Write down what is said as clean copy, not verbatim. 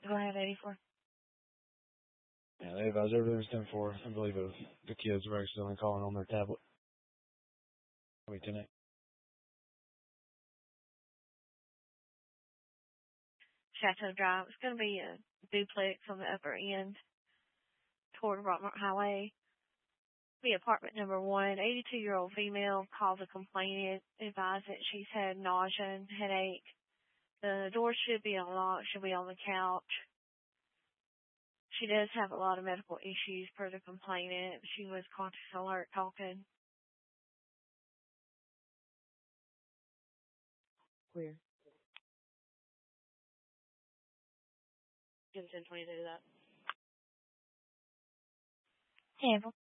Go ahead, 84. Yeah, they advised everything was 10-4. I believe it was the kids were accidentally calling on their tablet. Wait, tonight. Chateau Drive. It's going to be a duplex on the upper end toward Rockmart Highway. Be apartment number 1. 82-year-old female calls a complainant, advised that she's had nausea and headache. The door should be unlocked, should be on the couch. She does have a lot of medical issues per the complainant. She was conscious alert talking. Clear. Give 1020 to do that. Hey, April.